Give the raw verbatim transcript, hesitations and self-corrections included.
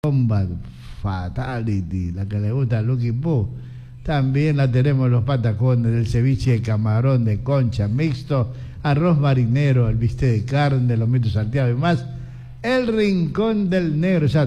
Combat Fatality, la que le gusta a Lucky Poo. También la tenemos los patacones del ceviche de camarón de concha mixto, arroz marinero, el bistec de carne, los mitos Santiago y más. El Rincón del Negro, ya